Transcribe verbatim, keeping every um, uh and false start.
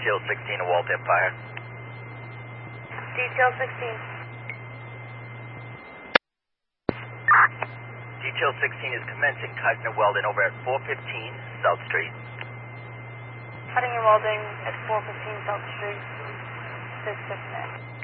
Detail sixteen to Walt Empire. Detail sixteen. Detail sixteen is commencing cutting and welding over at four fifteen South Street. Cutting and welding at four fifteen South Street. This is